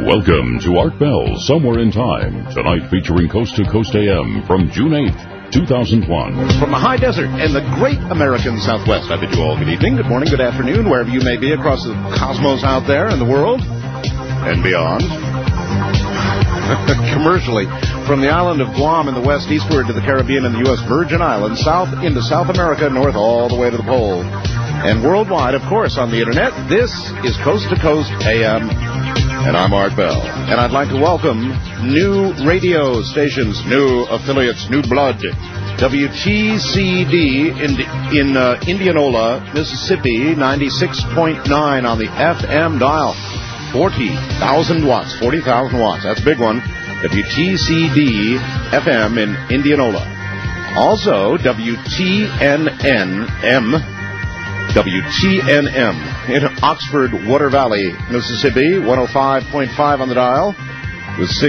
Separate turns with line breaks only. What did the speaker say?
Welcome to Art Bell, Somewhere in Time, tonight featuring Coast to Coast AM from June 8th, 2001.
From the high desert and the great American Southwest, I bid you all good evening, good morning, good afternoon, wherever you may be across the cosmos out there in the world and beyond. Commercially, from the island of Guam in the west eastward to the Caribbean and the U.S. Virgin Islands, south into South America, north all the way to the pole. And worldwide, of course, on the internet, this is Coast to Coast AM, and I'm Art Bell. And I'd like to welcome new radio stations, new affiliates, new blood. WTCD in Indianola, Mississippi, 96.9 on the FM dial. 40,000 watts, 40,000 watts. That's a big one. WTCD FM in Indianola. Also, WTNM in Oxford, Water Valley, Mississippi, 105.5 on the dial with